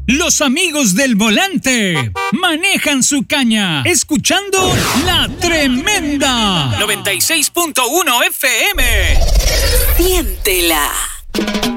Los amigos del volante manejan su caña, escuchando La Tremenda 96.1 FM. Siéntela.